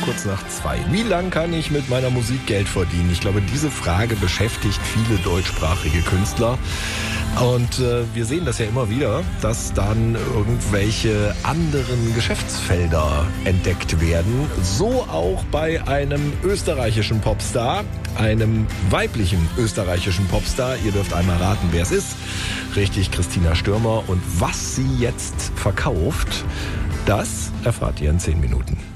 kurz nach 2. Wie lang kann ich mit meiner Musik Geld verdienen? Ich glaube, diese Frage beschäftigt viele deutschsprachige Künstler. Und wir sehen das ja immer wieder, dass dann irgendwelche anderen Geschäftsfelder entdeckt werden. So auch bei einem österreichischen Popstar, einem weiblichen österreichischen Popstar. Ihr dürft einmal raten, wer es ist. Richtig, Christina Stürmer. Und was sie jetzt verkauft, das erfahrt ihr in 10 Minuten.